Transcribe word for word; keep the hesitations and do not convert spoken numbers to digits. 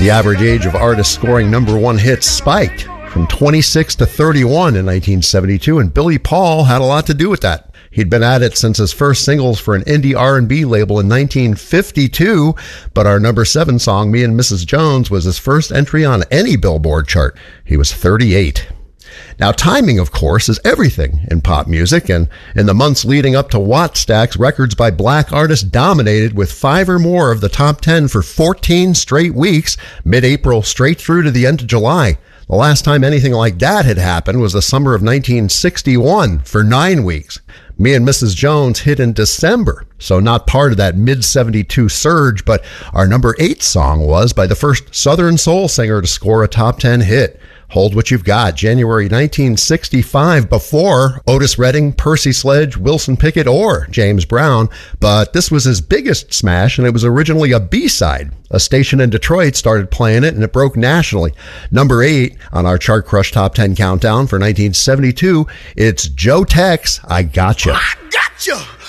The average age of artists scoring number one hits spiked from twenty-six to thirty-one in nineteen seventy-two, and Billy Paul had a lot to do with that. He'd been at it since his first singles for an indie R and B label in nineteen fifty-two, but our number seven song, Me and Missus Jones, was his first entry on any Billboard chart. He was thirty-eight. Now, timing, of course, is everything in pop music, and in the months leading up to Wattstax, records by black artists dominated with five or more of the top ten for fourteen straight weeks, mid-April straight through to the end of July. The last time anything like that had happened was the summer of nineteen sixty-one for nine weeks. Me and Missus Jones hit in December, so not part of that mid seventy-two surge, but our number eight song was by the first Southern soul singer to score a top ten hit. Hold What You've Got, January nineteen sixty-five, before Otis Redding, Percy Sledge, Wilson Pickett, or James Brown. But this was his biggest smash, and it was originally a B-side. A station in Detroit started playing it, and it broke nationally. Number eight on our Chart Crush Top ten Countdown for nineteen seventy-two, it's Joe Tex, I Gotcha. I Gotcha!